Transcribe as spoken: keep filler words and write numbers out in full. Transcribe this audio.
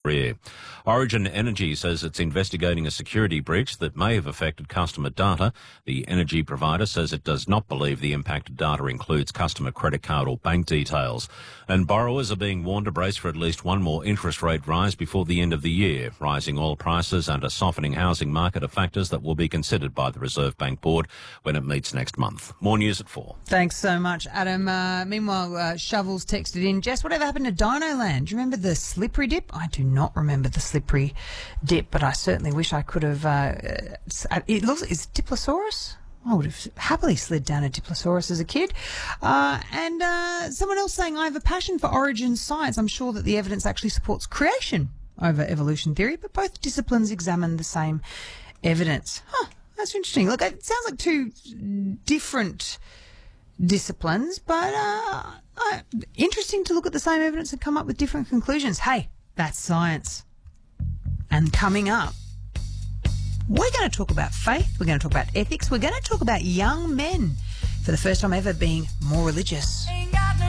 career. Origin Energy says it's investigating a security breach that may have affected customer data. The energy provider says it does not believe the impacted data includes customer credit card or bank details. And borrowers are being warned to brace for at least one more interest rate rise before the end of the year. Rising oil prices and a softening housing market are factors that will be considered by the Reserve Bank Board when it meets next month. More news at four. Thanks so much, Adam. Uh, meanwhile, uh, Shovels texted in, Jess, whatever happened to Dino Land? Do you remember the slippery dip? I do not remember the slippery dip, but I certainly wish I could have. Uh, it looks, is it Diplosaurus? I would have happily slid down a Diplosaurus as a kid. Uh, and uh, someone else saying, I have a passion for origin science. I'm sure that the evidence actually supports creation over evolution theory, but both disciplines examine the same evidence. Huh, that's interesting. Look, it sounds like two different disciplines, but uh, uh, interesting to look at the same evidence and come up with different conclusions. Hey, that's science. And coming up, we're going to talk about faith, we're going to talk about ethics, we're going to talk about young men for the first time ever being more religious.